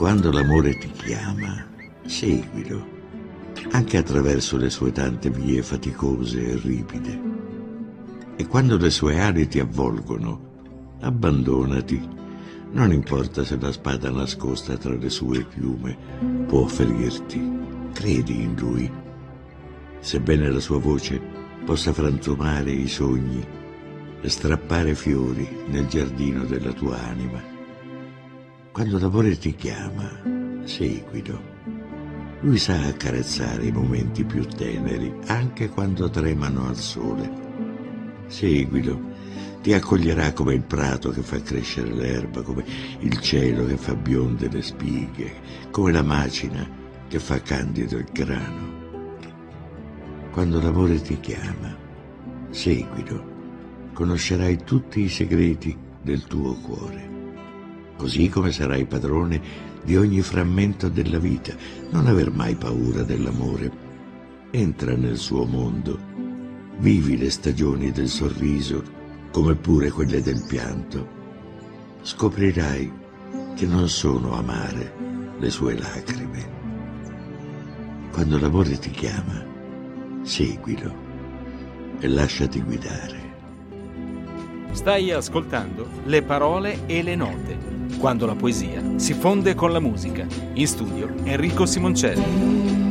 Quando l'amore ti chiama, seguilo, anche attraverso le sue tante vie faticose e ripide. E quando le sue ali ti avvolgono, abbandonati. Non importa se la spada nascosta tra le sue piume può ferirti, credi in lui. Sebbene la sua voce possa frantumare i sogni e strappare fiori nel giardino della tua anima. Quando l'amore ti chiama, seguilo. Lui sa accarezzare i momenti più teneri, anche quando tremano al sole. Seguilo, ti accoglierà come il prato che fa crescere l'erba, come il cielo che fa bionde le spighe, come la macina che fa candido il grano. Quando l'amore ti chiama, seguilo, conoscerai tutti i segreti del tuo cuore. Così come sarai padrone di ogni frammento della vita, non aver mai paura dell'amore. Entra nel suo mondo, vivi le stagioni del sorriso come pure quelle del pianto. Scoprirai che non sono amare le sue lacrime. Quando l'amore ti chiama, seguilo e lasciati guidare. Stai ascoltando Le parole e le note, quando la poesia si fonde con la musica. In studio Enrico Simoncelli.